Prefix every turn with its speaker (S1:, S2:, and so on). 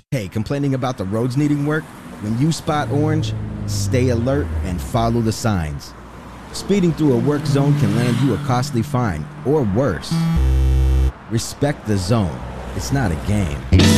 S1: Hey, complaining about the roads needing work? When you spot orange, stay alert and follow the signs. Speeding through a work zone can land you a costly fine, or worse. Respect the zone. It's not a game.